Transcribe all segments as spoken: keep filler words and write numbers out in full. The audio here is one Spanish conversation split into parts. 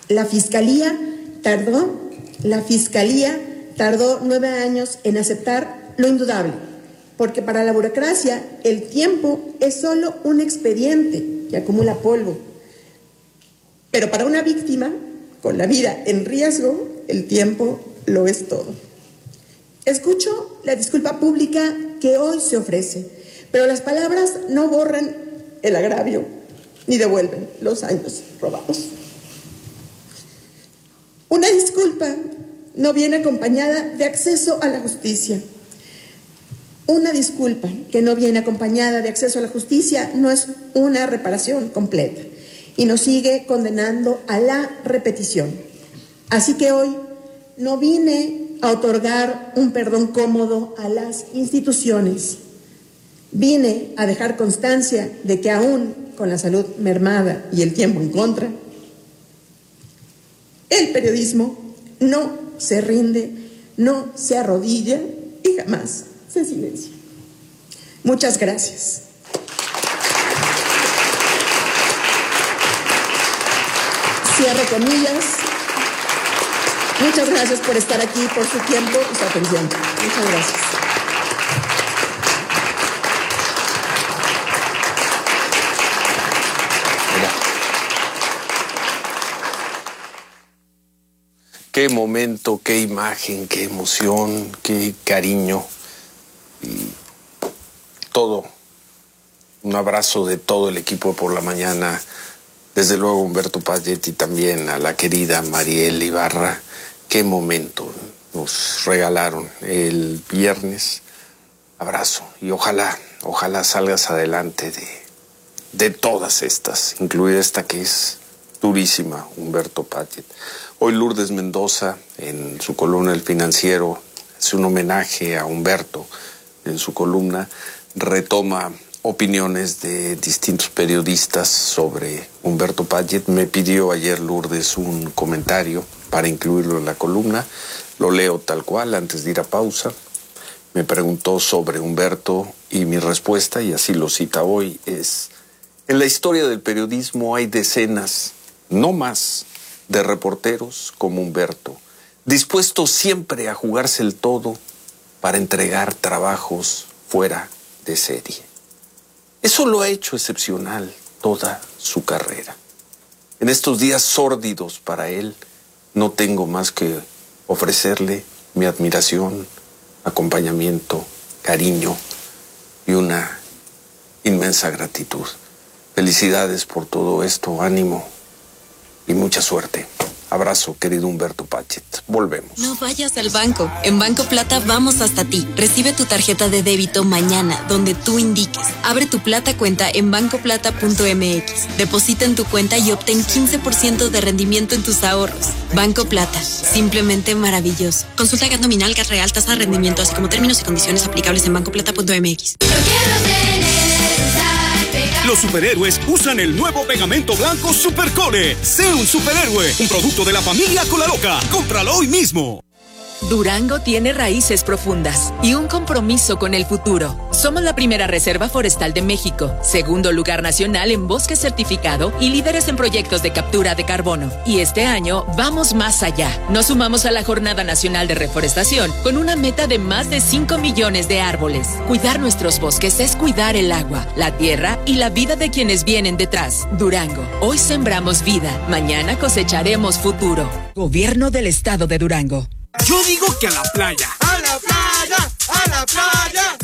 La Fiscalía tardó, la Fiscalía tardó nueve años en aceptar lo indudable, porque para la burocracia el tiempo es solo un expediente que acumula polvo. Pero para una víctima con la vida en riesgo, el tiempo lo es todo. Escucho la disculpa pública que hoy se ofrece, pero las palabras no borran el agravio ni devuelven los años robados. Una disculpa no viene acompañada de acceso a la justicia. Una disculpa que no viene acompañada de acceso a la justicia no es una reparación completa y nos sigue condenando a la repetición. Así que hoy no vine a otorgar un perdón cómodo a las instituciones. Vine a dejar constancia de que aún con la salud mermada y el tiempo en contra, el periodismo no se rinde, no se arrodilla y jamás se silencia. Muchas gracias. Cierro comillas. Muchas gracias por estar aquí, por su tiempo y su atención. Muchas gracias. Qué momento, qué imagen, qué emoción, qué cariño y todo. Un abrazo de todo el equipo de Por la Mañana, desde luego Humberto Payet y también a la querida Mariel Ibarra. Qué momento nos regalaron el viernes. Abrazo y ojalá, ojalá salgas adelante de, de todas estas, incluida esta que es durísima, Humberto Payet. Hoy Lourdes Mendoza, en su columna El Financiero, hace un homenaje a Humberto. En su columna retoma opiniones de distintos periodistas sobre Humberto Payet. Me pidió ayer Lourdes un comentario para incluirlo en la columna. Lo leo tal cual antes de ir a pausa. Me preguntó sobre Humberto y mi respuesta, y así lo cita hoy, es: en la historia del periodismo hay decenas, no más, de reporteros como Humberto, dispuestos siempre a jugarse el todo para entregar trabajos fuera de serie. Eso lo ha hecho excepcional toda su carrera. En estos días sórdidos para él, no tengo más que ofrecerle mi admiración, acompañamiento, cariño y una inmensa gratitud. Felicidades por todo esto, ánimo y mucha suerte. Abrazo, querido Humberto Payet. Volvemos. No vayas al banco. En Banco Plata vamos hasta ti. Recibe tu tarjeta de débito mañana, donde tú indiques. Abre tu Plata cuenta en banco plata punto m x. Deposita en tu cuenta y obtén quince por ciento de rendimiento en tus ahorros. Banco Plata. Simplemente maravilloso. Consulta G A T nominal, G A T real, tasa de rendimiento, así como términos y condiciones aplicables en banco plata punto m x. Los superhéroes usan el nuevo pegamento blanco Supercole. Sé un superhéroe, un producto de la familia Colaloca. Cómpralo hoy mismo. Durango tiene raíces profundas y un compromiso con el futuro. Somos la primera reserva forestal de México, segundo lugar nacional en bosque certificado y líderes en proyectos de captura de carbono. Y este año vamos más allá. Nos sumamos a la Jornada Nacional de Reforestación con una meta de más de cinco millones de árboles. Cuidar nuestros bosques es cuidar el agua, la tierra y la vida de quienes vienen detrás. Durango, hoy sembramos vida, mañana cosecharemos futuro. Gobierno del Estado de Durango. Yo digo que a la playa. ¡A la playa! ¡A la playa!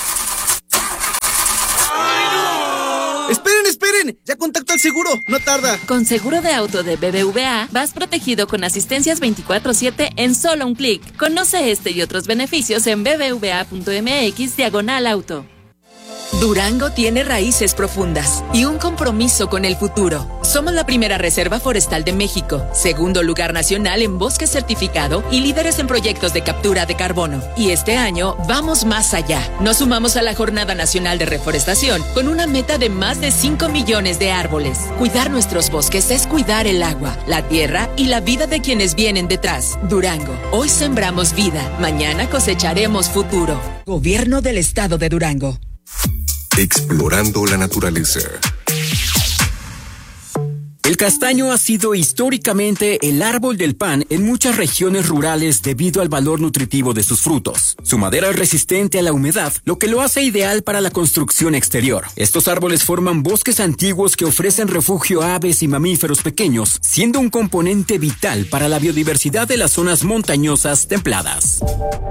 ¡Ay, no! ¡Esperen, esperen! Ya contacto al seguro, no tarda. Con seguro de auto de B B V A, vas protegido con asistencias veinticuatro siete en solo un clic. Conoce este y otros beneficios en b b v a punto m x diagonal auto. Durango tiene raíces profundas y un compromiso con el futuro. Somos la primera reserva forestal de México, segundo lugar nacional en bosque certificado y líderes en proyectos de captura de carbono. Y este año vamos más allá. Nos sumamos a la Jornada Nacional de Reforestación con una meta de más de cinco millones de árboles. Cuidar nuestros bosques es cuidar el agua, la tierra y la vida de quienes vienen detrás. Durango, hoy sembramos vida, mañana cosecharemos futuro. Gobierno del Estado de Durango. Explorando la naturaleza. El castaño ha sido históricamente el árbol del pan en muchas regiones rurales debido al valor nutritivo de sus frutos. Su madera es resistente a la humedad, lo que lo hace ideal para la construcción exterior. Estos árboles forman bosques antiguos que ofrecen refugio a aves y mamíferos pequeños, siendo un componente vital para la biodiversidad de las zonas montañosas templadas.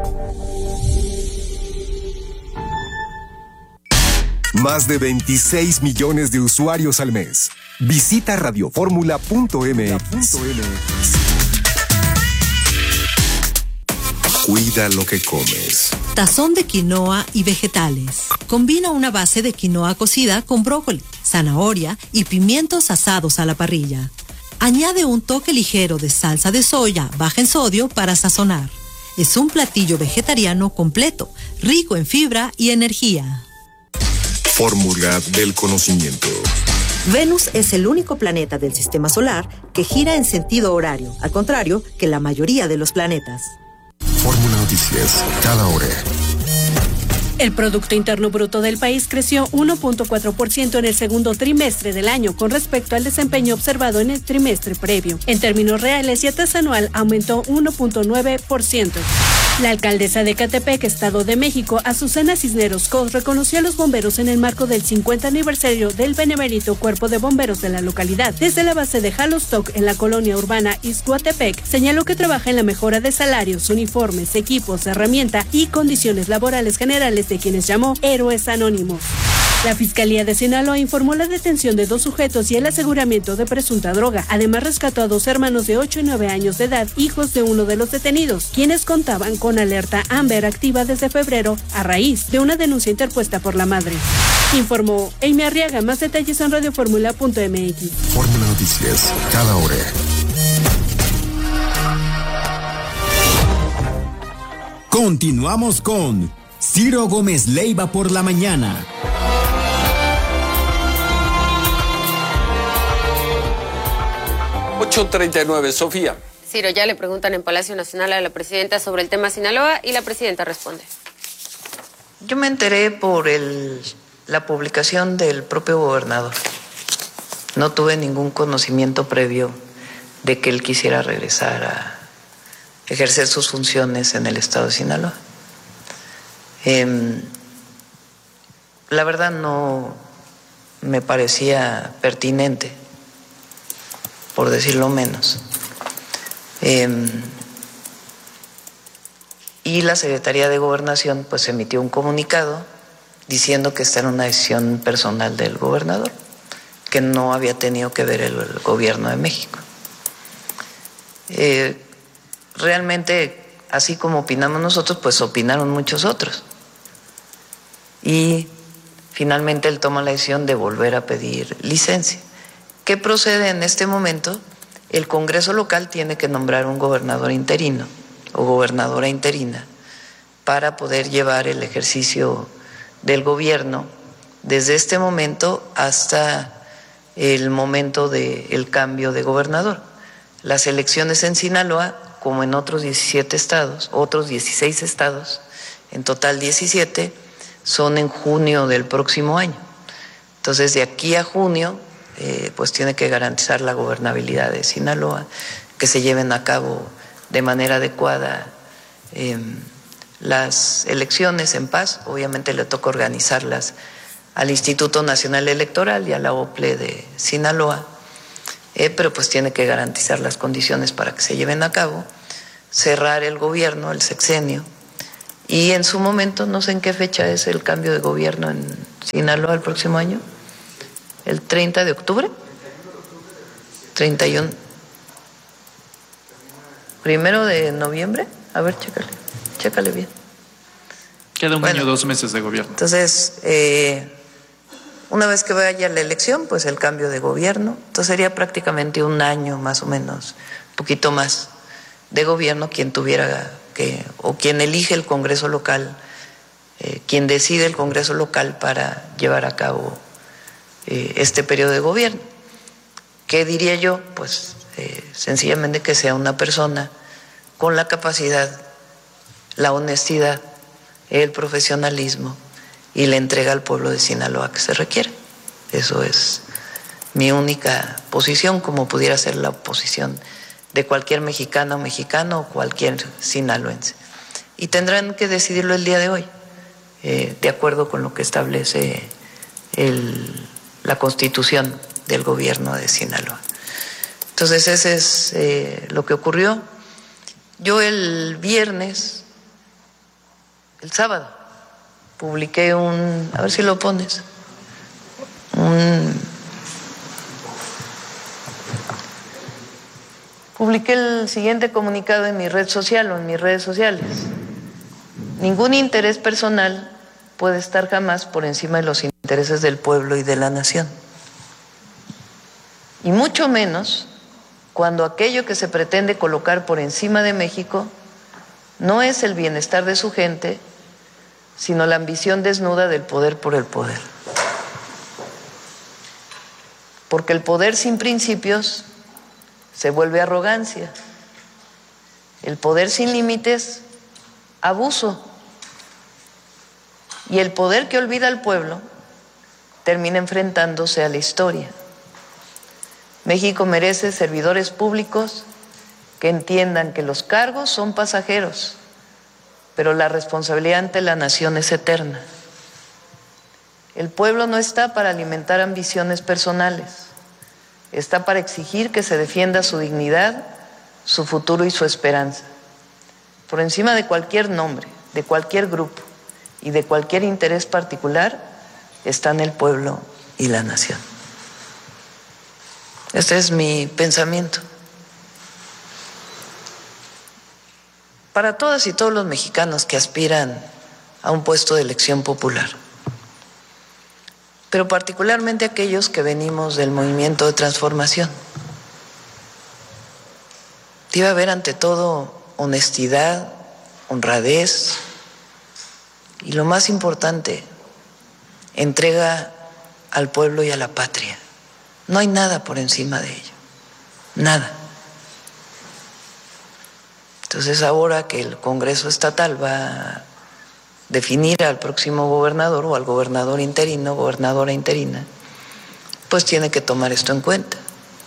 Más de veintiséis millones de usuarios al mes. Visita radioformula punto m x. Cuida lo que comes. Tazón de quinoa y vegetales. Combina una base de quinoa cocida con brócoli, zanahoria y pimientos asados a la parrilla. Añade un toque ligero de salsa de soya baja en sodio para sazonar. Es un platillo vegetariano completo, rico en fibra y energía. Fórmula del conocimiento. Venus es el único planeta del sistema solar que gira en sentido horario, al contrario que la mayoría de los planetas. Fórmula Noticias, cada hora. El Producto Interno Bruto del país creció uno punto cuatro por ciento en el segundo trimestre del año con respecto al desempeño observado en el trimestre previo. En términos reales, y a tasa anual aumentó uno punto nueve por ciento. La alcaldesa de Ecatepec, Estado de México, Azucena Cisneros Cos, reconoció a los bomberos en el marco del cincuenta aniversario del benemérito Cuerpo de Bomberos de la localidad. Desde la base de Jalostoc, en la colonia urbana Ixcuatepec, señaló que trabaja en la mejora de salarios, uniformes, equipos, herramienta y condiciones laborales generales de quienes llamó héroes anónimos. La Fiscalía de Sinaloa informó la detención de dos sujetos y el aseguramiento de presunta droga. Además, rescató a dos hermanos de ocho y nueve años de edad, hijos de uno de los detenidos, quienes contaban con alerta Amber activa desde febrero a raíz de una denuncia interpuesta por la madre. Informó Amy Arriaga. Más detalles en radioformula punto m x. Fórmula Noticias, cada hora. Continuamos con Ciro Gómez Leiva por la mañana. ocho treinta y nueve, Sofía. Ciro, ya le preguntan en Palacio Nacional a la presidenta sobre el tema Sinaloa y la presidenta responde. Yo me enteré por el, la publicación del propio gobernador. No tuve ningún conocimiento previo de que él quisiera regresar a ejercer sus funciones en el estado de Sinaloa. Eh, la verdad no me parecía pertinente, por decirlo menos. Eh, y la Secretaría de Gobernación pues emitió un comunicado diciendo que esta era una decisión personal del gobernador, que no había tenido que ver el, el gobierno de México. Eh, realmente, así como opinamos nosotros, pues opinaron muchos otros. Y finalmente él toma la decisión de volver a pedir licencia. ¿Qué procede en este momento? El Congreso local tiene que nombrar un gobernador interino o gobernadora interina para poder llevar el ejercicio del gobierno desde este momento hasta el momento del cambio de gobernador. Las elecciones en Sinaloa, como en otros diecisiete estados, otros dieciséis estados, en total diecisiete, son en junio del próximo año. Entonces, de aquí a junio, eh, pues tiene que garantizar la gobernabilidad de Sinaloa, que se lleven a cabo de manera adecuada eh, las elecciones en paz. Obviamente le toca organizarlas al Instituto Nacional Electoral y a la O P L E de Sinaloa, eh, pero pues tiene que garantizar las condiciones para que se lleven a cabo, cerrar el gobierno, el sexenio, y en su momento, no sé en qué fecha es el cambio de gobierno en Sinaloa el próximo año, el treinta de octubre, treinta y uno, primero de noviembre, a ver, chécale, chécale bien. Queda un bueno, año, dos meses de gobierno. Entonces, eh, una vez que vaya la elección, pues el cambio de gobierno, entonces sería prácticamente un año más o menos, un poquito más de gobierno quien tuviera que, o quien elige el Congreso local, eh, quien decide el Congreso local para llevar a cabo eh, este periodo de gobierno. ¿Qué diría yo? Pues eh, sencillamente que sea una persona con la capacidad, la honestidad, el profesionalismo y la entrega al pueblo de Sinaloa que se requiere. Eso es mi única posición, como pudiera ser la posición de cualquier mexicana o mexicano o cualquier sinaloense. Y tendrán que decidirlo el día de hoy, eh, de acuerdo con lo que establece el, la Constitución del gobierno de Sinaloa. Entonces, ese es eh, lo que ocurrió. Yo el viernes, el sábado, publiqué un, a ver si lo pones, un, publiqué el siguiente comunicado en mi red social o en mis redes sociales. Ningún interés personal puede estar jamás por encima de los intereses del pueblo y de la nación. Y mucho menos cuando aquello que se pretende colocar por encima de México no es el bienestar de su gente, sino la ambición desnuda del poder por el poder. Porque el poder sin principios se vuelve arrogancia. El poder sin límites, abuso. Y el poder que olvida al pueblo termina enfrentándose a la historia. México merece servidores públicos que entiendan que los cargos son pasajeros, pero la responsabilidad ante la nación es eterna. El pueblo no está para alimentar ambiciones personales, está para exigir que se defienda su dignidad, su futuro y su esperanza. Por encima de cualquier nombre, de cualquier grupo y de cualquier interés particular, están el pueblo y la nación. Este es mi pensamiento. Para todas y todos los mexicanos que aspiran a un puesto de elección popular, pero particularmente aquellos que venimos del movimiento de transformación, debe haber ante todo honestidad, honradez y, lo más importante, entrega al pueblo y a la patria. No hay nada por encima de ello, nada. Entonces, ahora que el Congreso Estatal va a definir al próximo gobernador o al gobernador interino, gobernadora interina, pues tiene que tomar esto en cuenta.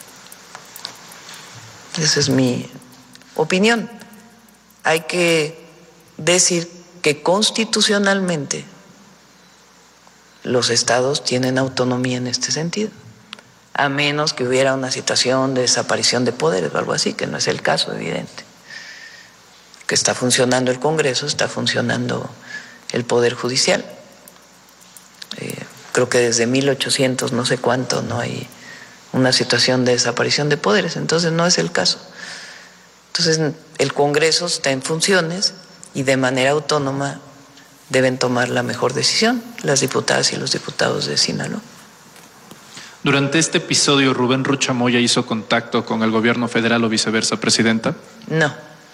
Esa es mi opinión. Hay que decir que constitucionalmente los estados tienen autonomía en este sentido, a menos que hubiera una situación de desaparición de poderes o algo así, que no es el caso, evidente. Que está funcionando el Congreso, está funcionando el Poder Judicial. Eh, creo que desde mil ochocientos no sé cuánto no hay una situación de desaparición de poderes, entonces no es el caso. Entonces el Congreso está en funciones y de manera autónoma deben tomar la mejor decisión las diputadas y los diputados de Sinaloa. Durante este episodio, ¿Rubén Rocha Moya hizo contacto con el gobierno federal o viceversa, Presidenta? No.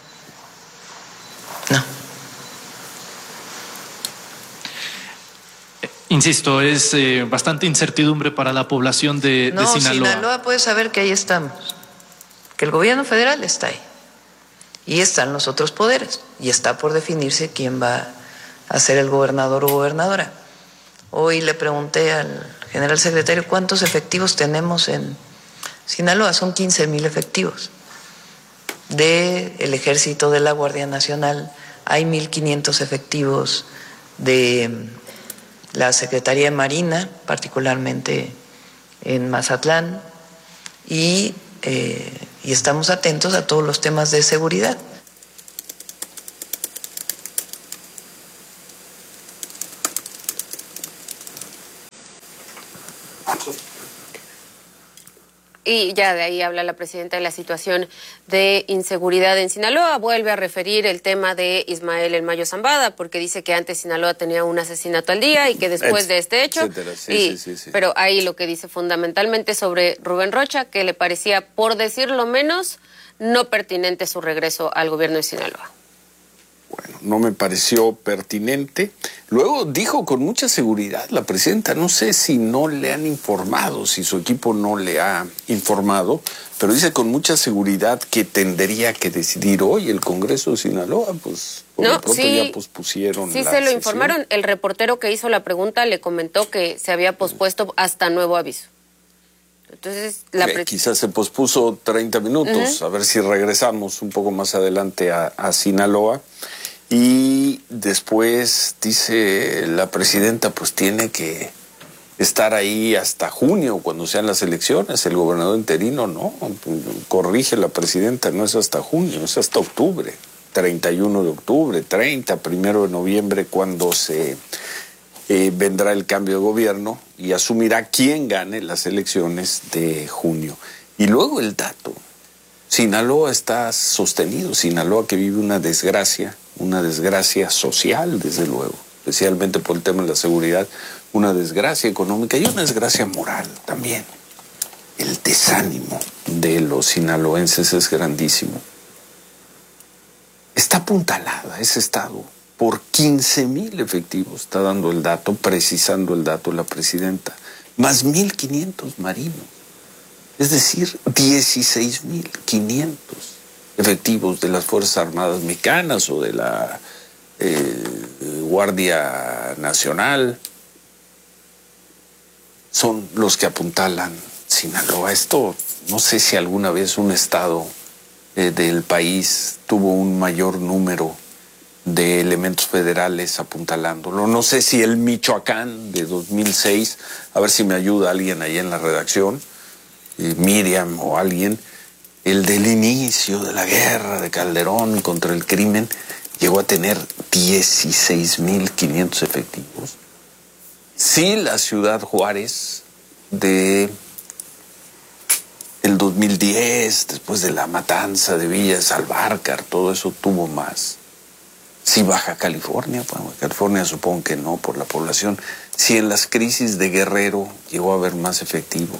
No. Insisto, es eh, bastante incertidumbre para la población de, no, de Sinaloa. Sinaloa puede saber que ahí estamos, que el gobierno federal está ahí y están los otros poderes y está por definirse quién va a ser el gobernador o gobernadora. Hoy le pregunté al general secretario cuántos efectivos tenemos en Sinaloa. Son quince mil efectivos del Ejército, de la Guardia Nacional, hay mil quinientos efectivos de la Secretaría de Marina, particularmente en Mazatlán, y, eh, y estamos atentos a todos los temas de seguridad. Y ya de ahí habla la presidenta de la situación de inseguridad en Sinaloa. Vuelve a referir el tema de Ismael El Mayo Zambada, porque dice que antes Sinaloa tenía un asesinato al día y que después de este hecho... Sí, y, sí, sí, sí. Pero ahí lo que dice fundamentalmente sobre Rubén Rocha, que le parecía, por decirlo menos, no pertinente su regreso al gobierno de Sinaloa. Bueno, no me pareció pertinente. Luego dijo con mucha seguridad la presidenta, no sé si no le han informado, si su equipo no le ha informado, pero dice con mucha seguridad que tendría que decidir hoy el Congreso de Sinaloa, pues por no, lo pronto sí, ya pospusieron sí la se lo sesión. informaron. El reportero que hizo la pregunta le comentó que se había pospuesto hasta nuevo aviso. Entonces, la eh, quizás se pospuso treinta minutos, uh-huh. a ver si regresamos un poco más adelante a, a Sinaloa. Y después dice la presidenta, pues tiene que estar ahí hasta junio, cuando sean las elecciones. El gobernador interino, no, corrige la presidenta, no es hasta junio, es hasta octubre, treinta y uno de octubre, treinta, primero de noviembre, cuando se eh, vendrá el cambio de gobierno y asumirá quién gane las elecciones de junio. Y luego el dato, Sinaloa está sostenido, Sinaloa que vive una desgracia, una desgracia social, desde luego, especialmente por el tema de la seguridad, una desgracia económica y una desgracia moral también. El desánimo de los sinaloenses es grandísimo. Está apuntalada ese estado por quince mil efectivos, está dando el dato, precisando el dato la presidenta, más mil quinientos marinos, es decir, dieciséis mil quinientos efectivos de las Fuerzas Armadas Mexicanas o de la eh, Guardia Nacional, son los que apuntalan Sinaloa. Esto, no sé si alguna vez un estado eh, del país tuvo un mayor número de elementos federales apuntalándolo. No sé si el Michoacán de dos mil seis, a ver si me ayuda alguien ahí en la redacción, eh, Miriam o alguien, el del inicio de la guerra de Calderón contra el crimen, llegó a tener dieciséis mil quinientos efectivos. Sí, la ciudad Juárez de el dos mil diez, después de la matanza de Villa Salvarcar, todo eso tuvo más. Sí, Baja California, bueno, California supongo que no por la población. Sí, en las crisis de Guerrero llegó a haber más efectivos.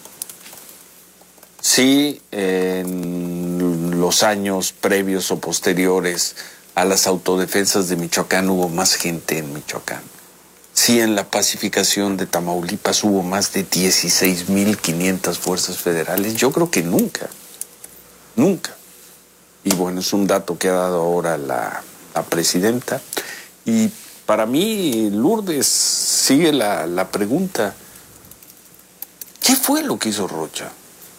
Sí, en los años previos o posteriores a las autodefensas de Michoacán hubo más gente en Michoacán. Sí, en la pacificación de Tamaulipas hubo más de dieciséis mil quinientas fuerzas federales. Yo creo que nunca, nunca. Y bueno, es un dato que ha dado ahora la, la presidenta. Y para mí, Lourdes, sigue la, la pregunta. ¿Qué fue lo que hizo Rocha?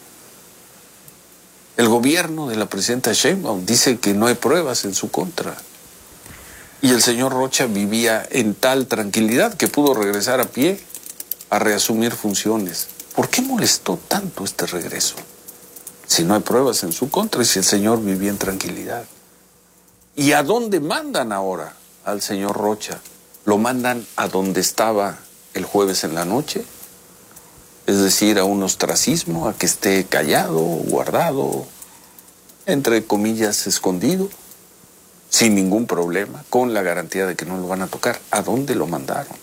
El gobierno de la presidenta Sheinbaum dice que no hay pruebas en su contra. Y el señor Rocha vivía en tal tranquilidad que pudo regresar a pie a reasumir funciones. ¿Por qué molestó tanto este regreso? Si no hay pruebas en su contra y si el señor vivía en tranquilidad. ¿Y a dónde mandan ahora al señor Rocha? ¿Lo mandan a donde estaba el jueves en la noche? Es decir, a un ostracismo, a que esté callado, guardado, entre comillas, escondido, sin ningún problema, con la garantía de que no lo van a tocar. ¿A dónde lo mandaron?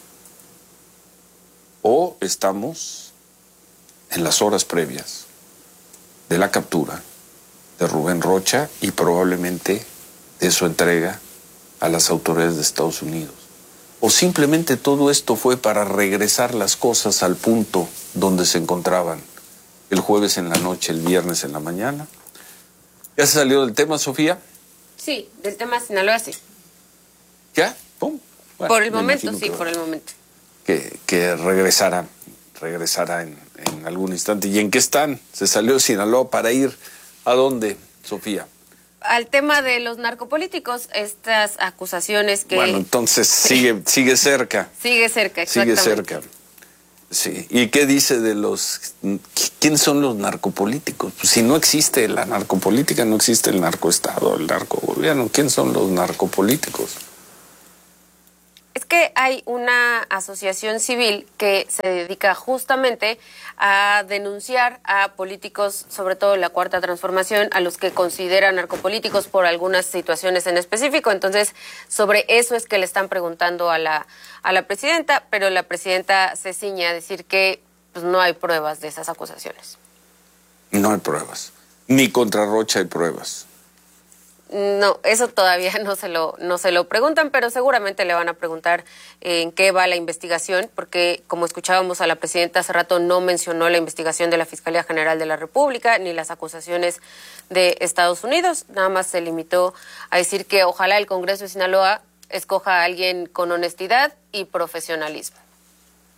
O estamos en las horas previas de la captura de Rubén Rocha y probablemente de su entrega a las autoridades de Estados Unidos. O simplemente todo esto fue para regresar las cosas al punto donde se encontraban el jueves en la noche, el viernes en la mañana. ¿Ya se salió del tema, Sofía? Sí, del tema Sinaloa, sí. ¿Ya? ¿Pum? Bueno, por el momento, sí, que, por el momento. Que, que regresara, regresara en, en algún instante. ¿Y en qué están? ¿Se salió Sinaloa para ir a dónde, Sofía? Al tema de los narcopolíticos, estas acusaciones que... Bueno, entonces sigue, sigue cerca. Sigue cerca, exactamente. Sigue cerca. Sí. ¿Y qué dice de los... ¿Quiénes son los narcopolíticos? Pues si no existe la narcopolítica, no existe el narcoestado, el narcogobierno. ¿Quiénes son los narcopolíticos? Es que hay una asociación civil que se dedica justamente a denunciar a políticos, sobre todo en la Cuarta Transformación, a los que consideran narcopolíticos por algunas situaciones en específico. Entonces, sobre eso es que le están preguntando a la, a la presidenta, pero la presidenta se ciñe a decir que pues, no hay pruebas de esas acusaciones. No hay pruebas. Ni contra Rocha hay pruebas. No, eso todavía no se lo no se lo preguntan, pero seguramente le van a preguntar eh, en qué va la investigación, porque como escuchábamos a la presidenta hace rato, no mencionó la investigación de la Fiscalía General de la República ni las acusaciones de Estados Unidos, nada más se limitó a decir que ojalá el Congreso de Sinaloa escoja a alguien con honestidad y profesionalismo.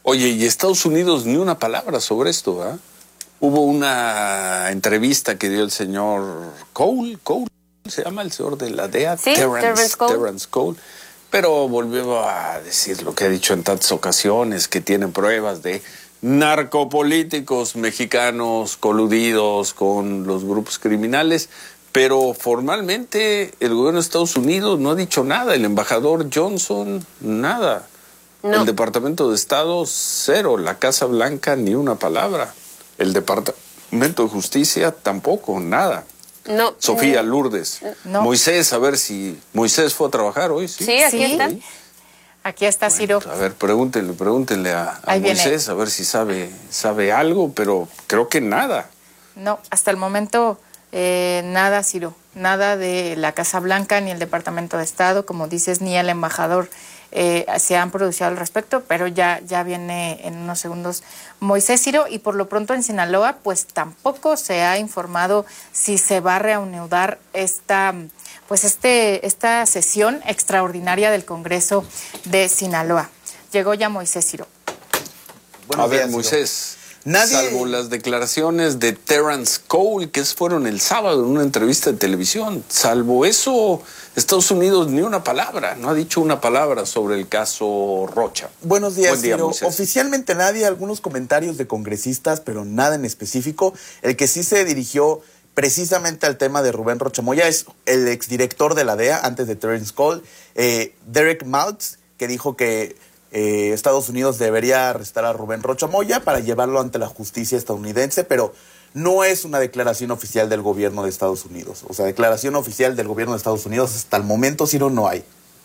Oye, y Estados Unidos ni una palabra sobre esto, ¿ah? ¿eh? Hubo una entrevista que dio el señor Cole, Cole, se llama el señor de la D E A, sí, Terrence, Terrence Cole. Terrence Cole, pero volvió a decir lo que ha dicho en tantas ocasiones, que tienen pruebas de narcopolíticos mexicanos coludidos con los grupos criminales, pero formalmente el gobierno de Estados Unidos no ha dicho nada, el embajador Johnson, nada. No. El Departamento de Estado, cero. La Casa Blanca, ni una palabra. El Departamento de Justicia, tampoco, nada. No. Sofía, no. Lourdes. No. Moisés, a ver si... Moisés fue a trabajar hoy, ¿sí? Sí, aquí ¿Sí? está. Aquí está Ciro. Bueno, a ver, pregúntenle, pregúntenle a, a Moisés, viene. A ver si sabe, sabe algo, pero creo que nada. No, hasta el momento eh, nada, Ciro. Nada de la Casa Blanca, ni el Departamento de Estado, como dices, ni el embajador eh, se han pronunciado al respecto, pero ya, ya viene en unos segundos Moisés, Ciro, y por lo pronto en Sinaloa, pues tampoco se ha informado si se va a reanudar esta, pues este, esta sesión extraordinaria del Congreso de Sinaloa. Llegó ya Moisés, Ciro. Buenos a ver, días, Moisés. Nadie... Salvo las declaraciones de Terrence Cole, que fueron el sábado en una entrevista de televisión, salvo eso, Estados Unidos ni una palabra, no ha dicho una palabra sobre el caso Rocha. Buenos días, Buen día, Ciro. Moisés. Oficialmente nadie, algunos comentarios de congresistas, pero nada en específico. El que sí se dirigió precisamente al tema de Rubén Rocha Moya es el exdirector de la D E A, antes de Terrence Cole, eh, Derek Maltz, que dijo que Eh, Estados Unidos debería arrestar a Rubén Rocha Moya para llevarlo ante la justicia estadounidense, pero no es una declaración oficial del gobierno de Estados Unidos. O sea, declaración oficial del gobierno de Estados Unidos hasta el momento, Ciro, no hay.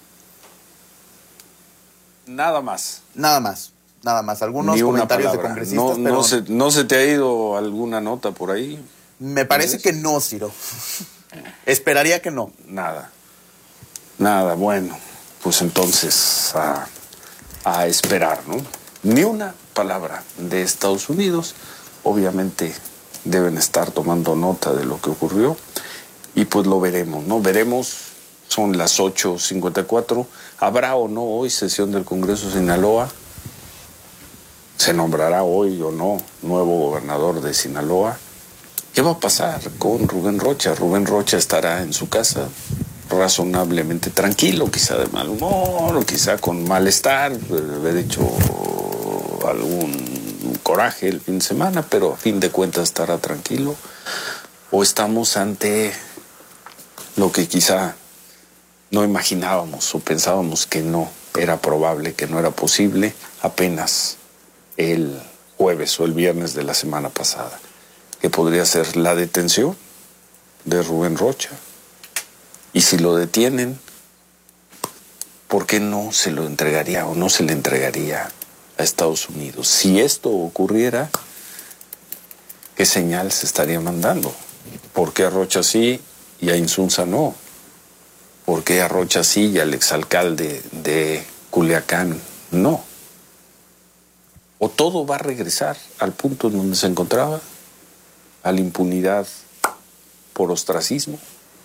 Nada más. Nada más, nada más. Algunos comentarios de congresistas, no, pero... No se, ¿No se te ha ido alguna nota por ahí? Me parece que no, Ciro. Esperaría que no. Nada. Nada, bueno. Pues entonces... Ah... a esperar, ¿no? Ni una palabra de Estados Unidos. Obviamente deben estar tomando nota de lo que ocurrió y pues lo veremos, ¿no? Veremos, son las ocho cincuenta y cuatro, ¿habrá o no hoy sesión del Congreso de Sinaloa? ¿Se nombrará hoy o no nuevo gobernador de Sinaloa? ¿Qué va a pasar con Rubén Rocha? Rubén Rocha estará en su casa razonablemente tranquilo, quizá de mal humor, o quizá con malestar, haber hecho algún coraje el fin de semana, pero a fin de cuentas estará tranquilo. O estamos ante lo que quizá no imaginábamos o pensábamos que no era probable, que no era posible, apenas el jueves o el viernes de la semana pasada, que podría ser la detención de Rubén Rocha. Y si lo detienen, ¿por qué no se lo entregaría o no se le entregaría a Estados Unidos? Si esto ocurriera, ¿qué señal se estaría mandando? ¿Por qué a Rocha sí y a Insunza no? ¿Por qué a Rocha sí y al exalcalde de Culiacán no? ¿O todo va a regresar al punto en donde se encontraba? ¿A la impunidad por ostracismo?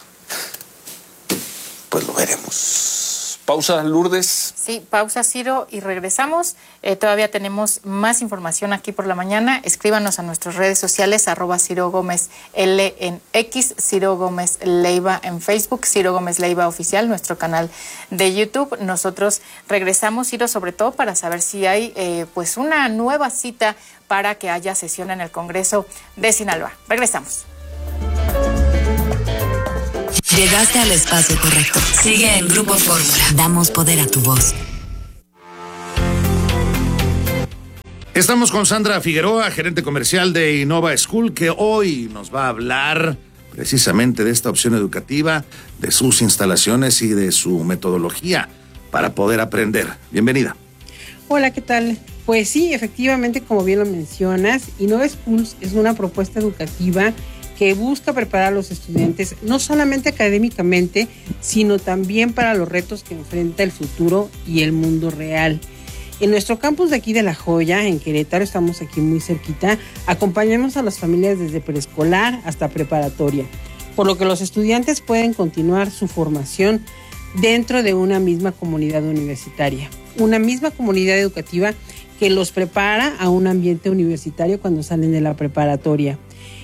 Pues lo veremos. Pausa, Lourdes. Sí, pausa, Ciro, y regresamos. Eh, todavía tenemos más información aquí por la mañana. Escríbanos a nuestras redes sociales, arroba Ciro Gómez L en X, Ciro Gómez Leiva en Facebook, Ciro Gómez Leiva Oficial, nuestro canal de YouTube. Nosotros regresamos, Ciro, sobre todo para saber si hay eh, pues una nueva cita para que haya sesión en el Congreso de Sinaloa. Regresamos. Llegaste al espacio correcto. Sigue en Grupo Fórmula. Damos poder a tu voz. Estamos con Sandra Figueroa, gerente comercial de Innova School, que hoy nos va a hablar precisamente de esta opción educativa, de sus instalaciones y de su metodología para poder aprender. Bienvenida. Hola, ¿qué tal? Pues sí, efectivamente, como bien lo mencionas, Innova School es una propuesta educativa que busca preparar a los estudiantes no solamente académicamente, sino también para los retos que enfrenta el futuro y el mundo real. En nuestro campus de aquí de La Joya, en Querétaro, estamos aquí muy cerquita, acompañamos a las familias desde preescolar hasta preparatoria, por lo que los estudiantes pueden continuar su formación dentro de una misma comunidad universitaria, una misma comunidad educativa que los prepara a un ambiente universitario cuando salen de la preparatoria.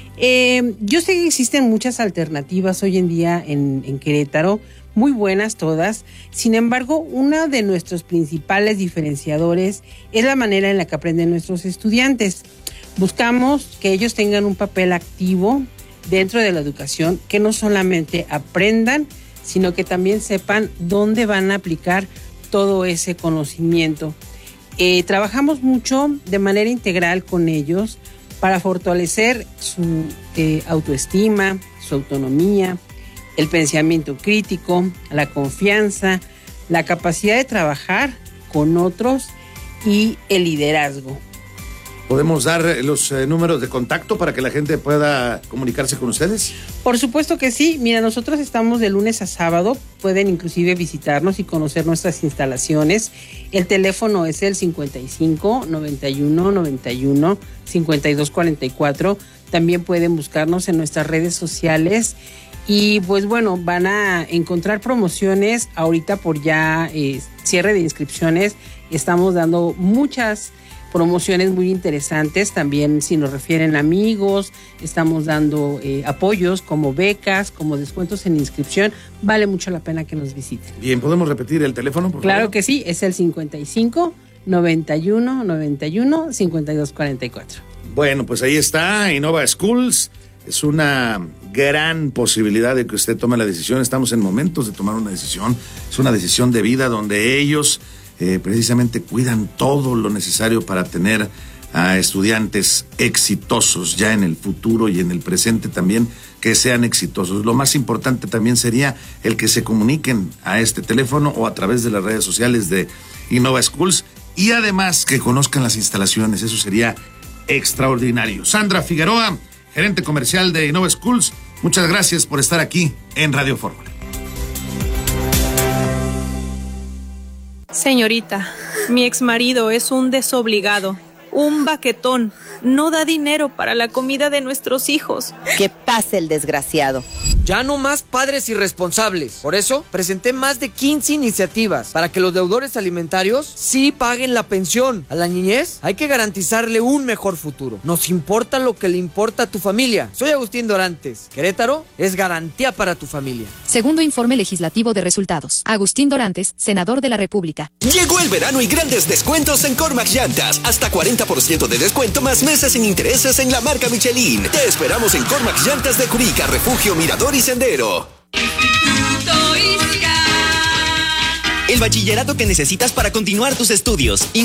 Eh, yo sé que existen muchas alternativas hoy en día en, en Querétaro, muy buenas todas. Sin embargo, uno de nuestros principales diferenciadores es la manera en la que aprenden nuestros estudiantes. Buscamos que ellos tengan un papel activo dentro de la educación, que no solamente aprendan, sino que también sepan dónde van a aplicar todo ese conocimiento. Eh, trabajamos mucho de manera integral con ellos para fortalecer su eh, autoestima, su autonomía, el pensamiento crítico, la confianza, la capacidad de trabajar con otros y el liderazgo. ¿Podemos dar los eh, números de contacto para que la gente pueda comunicarse con ustedes? Por supuesto que sí. Mira, nosotros estamos de lunes a sábado. Pueden inclusive visitarnos y conocer nuestras instalaciones. El teléfono es el cincuenta y cinco, noventa y uno, noventa y uno, cincuenta y dos cuarenta y cuatro. También pueden buscarnos en nuestras redes sociales. Y pues bueno, van a encontrar promociones ahorita por ya eh, cierre de inscripciones. Estamos dando muchas promociones muy interesantes. También si nos refieren amigos, estamos dando eh, apoyos como becas, como descuentos en inscripción. Vale mucho la pena que nos visiten. Bien, ¿podemos repetir el teléfono, por Claro favor? que sí, es el cincuenta y cinco, noventa y uno, noventa y uno, cincuenta y dos cuarenta y cuatro. Bueno, pues ahí está, Innova Schools. Es una gran posibilidad de que usted tome la decisión. Estamos en momentos de tomar una decisión. Es una decisión de vida donde ellos eh, precisamente cuidan todo lo necesario para tener a estudiantes exitosos ya en el futuro y en el presente también, que sean exitosos. Lo más importante también sería el que se comuniquen a este teléfono o a través de las redes sociales de Innova Schools y además que conozcan las instalaciones. Eso sería extraordinario. Sandra Figueroa, gerente comercial de Innova Schools, muchas gracias por estar aquí en Radio Fórmula. Señorita, mi exmarido es un desobligado, un baquetón, no da dinero para la comida de nuestros hijos. Que pase el desgraciado. Ya no más padres irresponsables. Por eso presenté más de quince iniciativas para que los deudores alimentarios sí paguen la pensión. A la niñez hay que garantizarle un mejor futuro. Nos importa lo que le importa a tu familia. Soy Agustín Dorantes. Querétaro es garantía para tu familia. Segundo informe legislativo de resultados. Agustín Dorantes, senador de la República. Llegó el verano y grandes descuentos en Cormac Llantas. Hasta cuarenta por ciento de descuento más meses sin intereses en la marca Michelin. Te esperamos en Cormac Llantas de Curica, Refugio, Mirador y Sendero. El bachillerato que necesitas para continuar tus estudios.